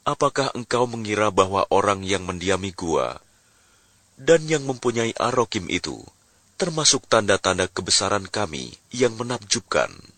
Apakah engkau mengira bahwa orang yang mendiami gua dan yang mempunyai Arokim itu termasuk tanda-tanda kebesaran kami yang menakjubkan?